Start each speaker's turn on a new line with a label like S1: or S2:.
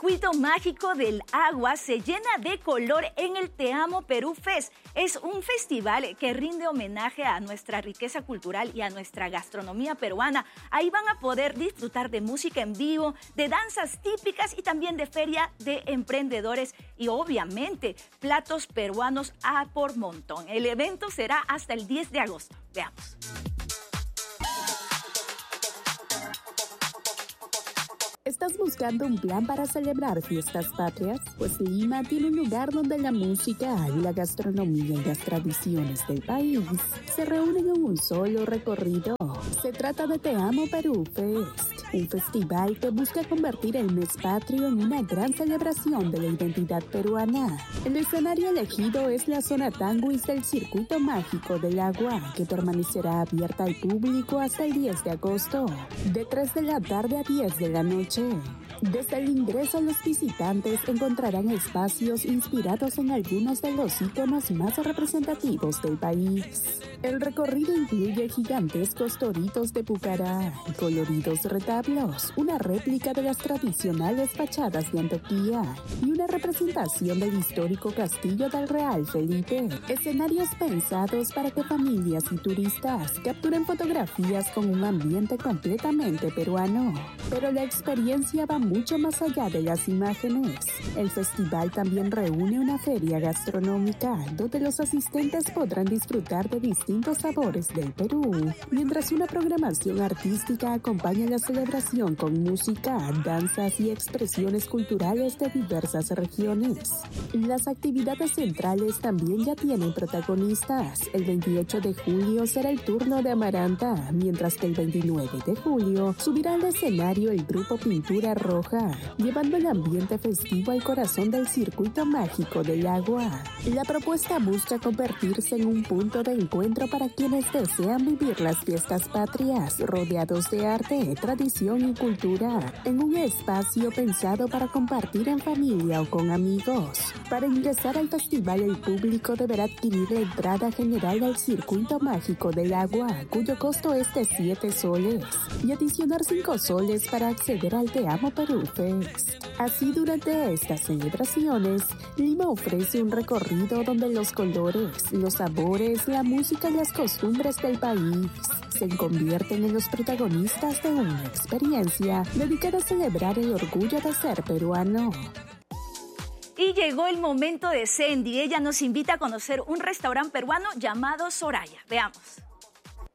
S1: circuito mágico del agua se llena de color en el Te Amo Perú Fest. Es un festival que rinde homenaje a nuestra riqueza cultural y a nuestra gastronomía peruana. Ahí van a poder disfrutar de música en vivo, de danzas típicas y también de feria de emprendedores y obviamente platos peruanos a por montón. El evento será hasta el 10 de agosto. Veamos.
S2: ¿Estás buscando un plan para celebrar fiestas patrias? Pues Lima tiene un lugar donde la música y la gastronomía y las tradiciones del país se reúnen en un solo recorrido. Se trata de Te Amo Perú Fest, un festival que busca convertir el mes patrio en una gran celebración de la identidad peruana. El escenario elegido es la zona Tanguis del Circuito Mágico del Agua, que permanecerá abierta al público hasta el 10 de agosto, de 3 de la tarde a 10 de la noche. Desde el ingreso, los visitantes encontrarán espacios inspirados en algunos de los íconos más representativos del país. El recorrido incluye gigantescos toritos de Pucará, coloridos retablos, una réplica de las tradicionales fachadas de Antioquia y una representación del histórico castillo del Real Felipe. Escenarios pensados para que familias y turistas capturen fotografías con un ambiente completamente peruano. Pero la experiencia va mucho más allá de las imágenes. El festival también reúne una feria gastronómica donde los asistentes podrán disfrutar de distintos sabores del Perú, mientras una programación artística acompaña la celebración con música, danzas y expresiones culturales de diversas regiones. Las actividades centrales también ya tienen protagonistas. El 28 de julio será el turno de Amaranta, mientras que el 29 de julio subirá al escenario el grupo Pintura Roja, llevando el ambiente festivo al corazón del circuito mágico del agua. La propuesta busca convertirse en un punto de encuentro para quienes desean vivir las fiestas patrias, rodeados de arte, tradición y cultura, en un espacio pensado para compartir en familia o con amigos. Para ingresar al festival, el público deberá adquirir la entrada general del circuito mágico del agua, cuyo costo es de 7 soles, y adicionar 5 soles para acceder al Te Amo Perú Fest. Así, durante estas celebraciones, Lima ofrece un recorrido donde los colores, los sabores, la música y las costumbres del país se convierten en los protagonistas de una experiencia dedicada a celebrar el orgullo de ser peruano.
S1: Y llegó el momento de Sandy. Ella nos invita a conocer un restaurante peruano llamado Soraya. Veamos.